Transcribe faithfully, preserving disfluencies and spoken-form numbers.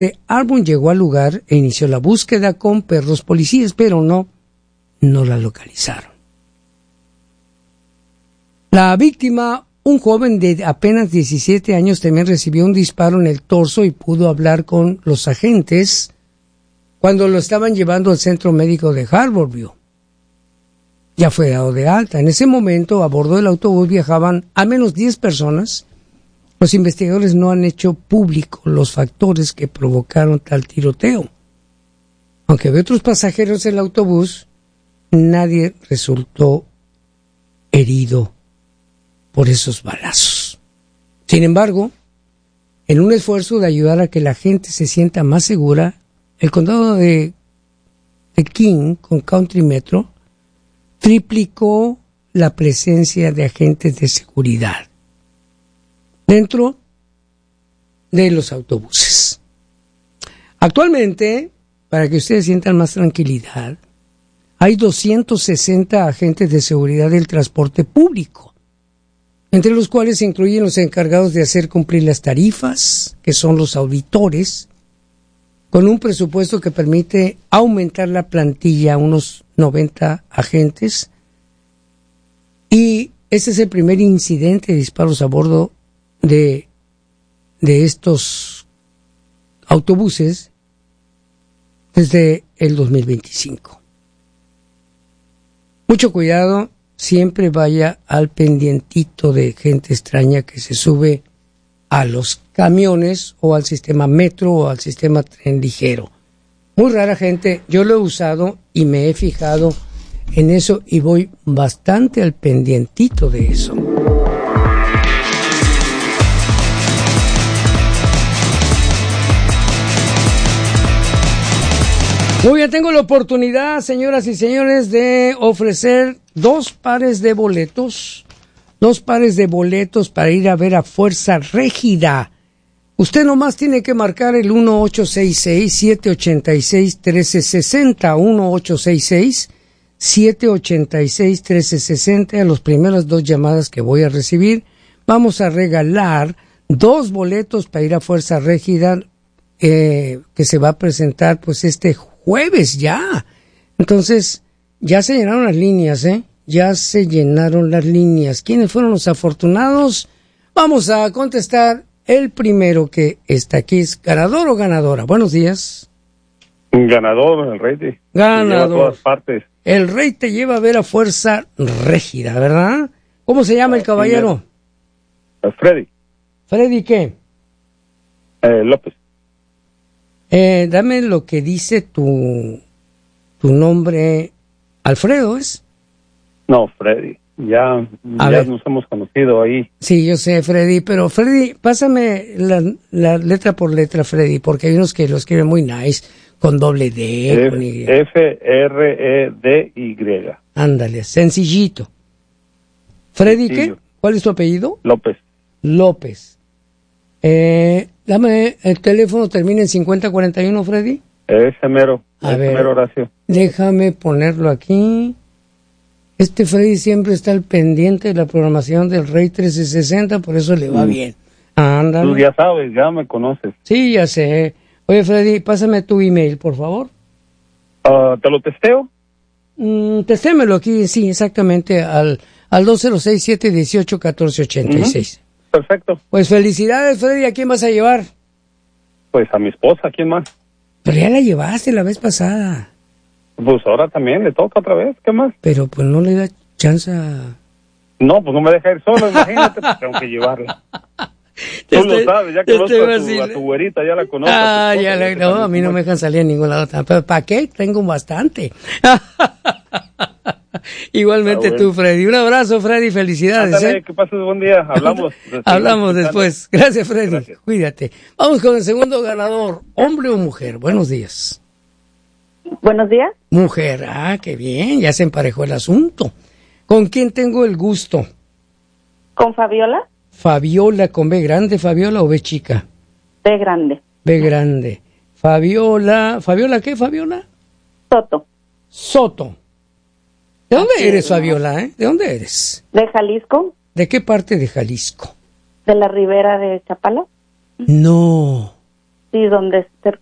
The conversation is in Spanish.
Arbon llegó al lugar e inició la búsqueda con perros policías, pero no, no la localizaron. La víctima, un joven de apenas diecisiete años, también recibió un disparo en el torso y pudo hablar con los agentes cuando lo estaban llevando al centro médico de Harborview. Ya fue dado de alta. En ese momento, a bordo del autobús viajaban al menos diez personas. Los investigadores no han hecho público los factores que provocaron tal tiroteo. Aunque había otros pasajeros en el autobús, nadie resultó herido por esos balazos. Sin embargo, en un esfuerzo de ayudar a que la gente se sienta más segura, el condado de, de King, con Country Metro, triplicó la presencia de agentes de seguridad dentro de los autobuses. Actualmente, para que ustedes sientan más tranquilidad, hay doscientos sesenta agentes de seguridad del transporte público, entre los cuales se incluyen los encargados de hacer cumplir las tarifas, que son los auditores, con un presupuesto que permite aumentar la plantilla a unos noventa agentes. Y este es el primer incidente de disparos a bordo de, de estos autobuses desde el dos mil veinticinco. Mucho cuidado, siempre vaya al pendientito de gente extraña que se sube a los camiones o al sistema metro o al sistema tren ligero. Muy rara gente, yo lo he usado y me he fijado en eso y voy bastante al pendientito de eso. Muy bien, tengo la oportunidad, señoras y señores, de ofrecer dos pares de boletos, dos pares de boletos para ir a ver a Fuerza Régida. Usted nomás tiene que marcar el uno ocho seis seis, siete ocho seis, uno tres seis cero, uno ocho seis seis, siete ocho seis, uno tres seis cero. A las primeras dos llamadas que voy a recibir, vamos a regalar dos boletos para ir a Fuerza Régida, eh, que se va a presentar pues este jueves ya. Entonces, ya se llenaron las líneas, ¿eh? Ya se llenaron las líneas. ¿Quiénes fueron los afortunados? Vamos a contestar. El primero que está aquí es ganador o ganadora. Buenos días. Ganador, el Rey. Te ganador. Lleva a todas partes. El Rey te lleva a ver a Fuerza Régida, ¿verdad? ¿Cómo se llama el caballero? Freddy. ¿Freddy qué? Eh, López. Eh, dame lo que dice tu, tu nombre. ¿Alfredo es? No, Freddy. Ya, A ya ver. nos hemos conocido ahí. Sí, yo sé, Freddy, pero Freddy, pásame la, la letra por letra, Freddy, porque hay unos que lo escriben muy nice, con doble D, F, con Y. F R E D Y. Ándale, sencillito. ¿Freddy Sencillo. qué? ¿Cuál es tu apellido? López. López. Eh, dame el teléfono, termina en cincuenta cuarenta y uno, Freddy. Ese mero. A ese ver. mero, Horacio. Déjame ponerlo aquí. Este Freddy siempre está al pendiente de la programación del Rey trece sesenta, por eso le va Mm. bien. Ándale. Tú ya sabes, ya me conoces. Sí, ya sé. Oye, Freddy, pásame tu email, por favor. Ah, ¿te lo testeo? Mm, testémelo aquí, sí, exactamente, al, al dos cero seis, siete uno ocho, uno cuatro ocho seis. Uh-huh. Perfecto. Pues felicidades, Freddy. ¿A quién vas a llevar? Pues a mi esposa, ¿quién más? Pero ya la llevaste la vez pasada. Pues ahora también le toca otra vez, ¿qué más? Pero pues no le da chance a... No, pues no me deja ir solo, imagínate, pues tengo que llevarla. Te Tú estoy- lo sabes, ya te conozco estoy a tu, vacil- a tu güerita, ya la conozco. Ah, a tu ya esposa, la... que No, también a mí no como- me dejan salir a ningún lado. Pero ¿para qué? Tengo bastante. Igualmente Ah, bueno. tú, Freddy. Un abrazo, Freddy. Felicidades. Ándale, ¿eh? que pases buen día, hablamos. Hablamos después. Gracias, Freddy. Gracias. Cuídate. Vamos con el segundo ganador. ¿Hombre o mujer? Buenos días. Buenos días. Mujer. Ah, qué bien. Ya se emparejó el asunto. ¿Con quién tengo el gusto? ¿Con Fabiola? Fabiola, ¿con B grande, Fabiola o B chica? De Grande. B grande. Fabiola. ¿Fabiola qué, Fabiola? Soto. Soto. ¿De dónde Así eres, es, ¿no? Fabiola? ¿Eh? ¿De dónde eres? De Jalisco. ¿De qué parte de Jalisco? De la Ribera de Chapala. No. Sí, donde